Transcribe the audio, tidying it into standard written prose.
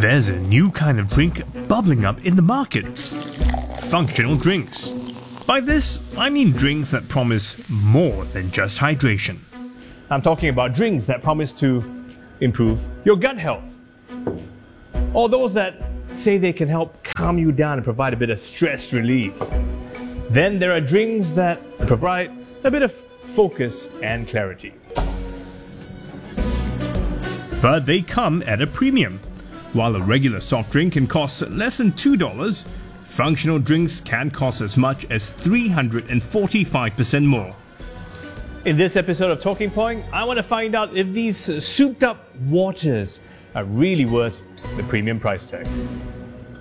There's a new kind of drink bubbling up in the market. Functional drinks. By this, I mean drinks that promise more than just hydration. I'm talking about drinks that promise to improve your gut health. Or those that say they can help calm you down and provide a bit of stress relief. Then there are drinks that provide a bit of focus and clarity. But they come at a premium. While a regular soft drink can cost less than $2, functional drinks can cost as much as 345% more. In this episode of Talking Point, I want to find out if these souped up waters are really worth the premium price tag.